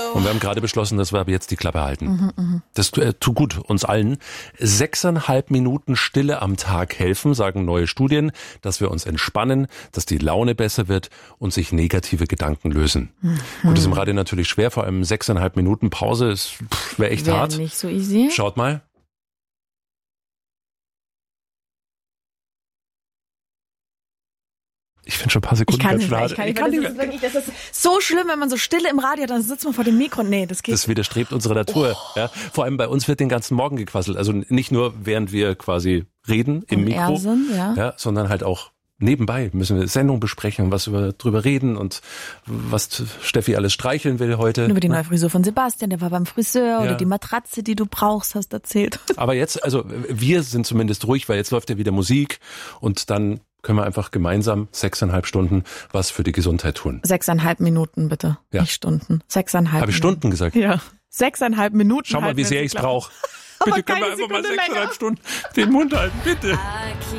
Und wir haben gerade beschlossen, dass wir aber jetzt die Klappe halten. Das tut gut, uns allen. 6,5 Minuten Stille am Tag helfen, sagen neue Studien, dass wir uns entspannen, dass die Laune besser wird und sich negative Gedanken lösen. Gut, ist im Radio natürlich schwer, vor allem 6,5 Minuten Pause wäre echt hart. Nicht so easy. Schaut mal. Ich finde schon ein paar Sekunden ganz schade. Das ist so schlimm, wenn man so Stille im Radio hat, dann sitzt man vor dem Mikro. Nee, das geht. Das widerstrebt unserer Natur. Ja. Vor allem bei uns wird den ganzen Morgen gequasselt. Also nicht nur, während wir quasi reden im Mikro, ja, sondern halt auch nebenbei müssen wir Sendung besprechen, was drüber reden und was Steffi alles streicheln will heute. Über die neue Frisur von Sebastian, der war beim Friseur, oder die Matratze, die du brauchst, hast erzählt. Aber jetzt, also wir sind zumindest ruhig, weil jetzt läuft ja wieder Musik und dann können wir einfach gemeinsam 6,5 Stunden was für die Gesundheit tun. 6,5 Minuten bitte, nicht Stunden. 6,5 Habe ich Stunden gesagt? Ja. 6,5 Minuten. Schau mal, wie sehr ich es brauche. Bitte können wir einfach mal 6,5 Stunden den Mund halten, bitte.